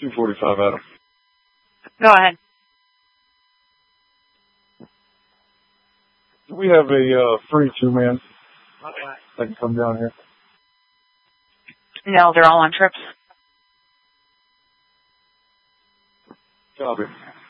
245, Adam. Go ahead. Do we have a free 2-man that can come down here? No, they're all on trips. Copy.